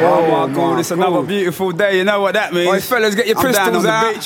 Oh, Marco, it's another beautiful day. You know what that means? Oi, fellas, get your I'm down pistols on the out. beach.